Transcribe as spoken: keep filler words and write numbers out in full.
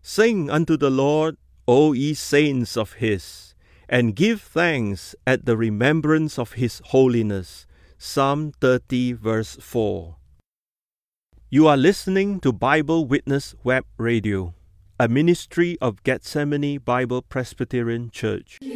Sing unto the Lord, O ye saints of his, and give thanks at the remembrance of his holiness. Psalm thirty, verse four. You are listening to Bible Witness Web Radio, a ministry of Gethsemane Bible Presbyterian Church.